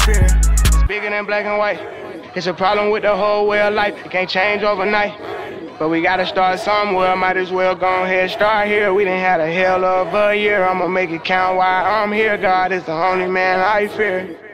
fear. It's bigger than black and white. It's a problem with the whole way of life. It can't change overnight. But we gotta start somewhere. Might as well go ahead and start here. We done had a hell of a year. I'ma make it count while I'm here. God is the only man I fear.